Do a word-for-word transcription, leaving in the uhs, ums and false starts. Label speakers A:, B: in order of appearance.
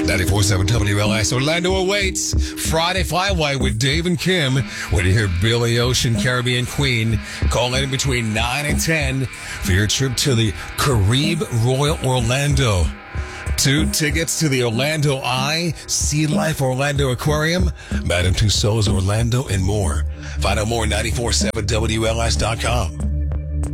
A: ninety-four point seven W L S Orlando awaits Friday Flyaway with Dave and Kim. When you hear Billy Ocean, Caribbean Queen, call in between nine and ten for your trip to the Caribe Royal Orlando. Two tickets to the Orlando Eye, Sea Life Orlando Aquarium, Madame Tussauds Orlando, and more. Find out more at ninety-four point seven W L S dot com.